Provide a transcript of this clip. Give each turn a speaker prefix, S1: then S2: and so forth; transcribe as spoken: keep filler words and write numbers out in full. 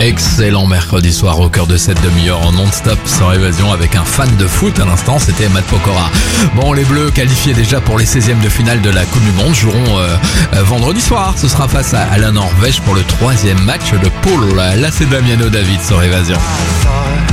S1: Excellent mercredi soir au cœur de cette demi-heure en non-stop sans évasion avec un fan de foot à l'instant, c'était Matt Pokora. Bon, les Bleus qualifiés déjà pour les seizièmes de finale de la Coupe du Monde joueront euh, euh, vendredi soir. Ce sera face à, à la Norvège pour le troisième match de poule. Là, c'est Damiano David sur évasion.